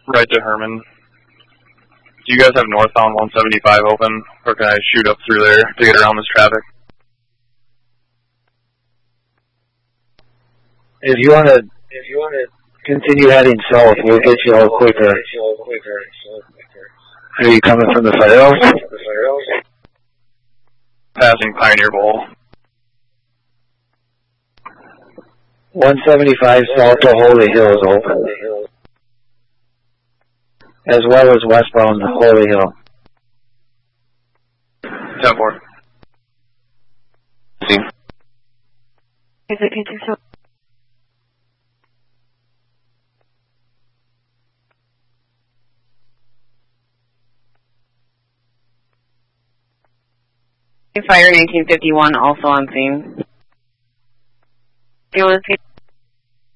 right to Herman. Do you guys have northbound 175 open, or can I shoot up through there to get around this traffic? If you want to continue heading south, we'll get you out quicker. Are you coming from the Firehouse? Passing Pioneer Bowl. 175 south to Holy Hill is open, as well as westbound Holy Hill. 10-4. Is it consistent? Fire 1951 also on scene. Do you want to see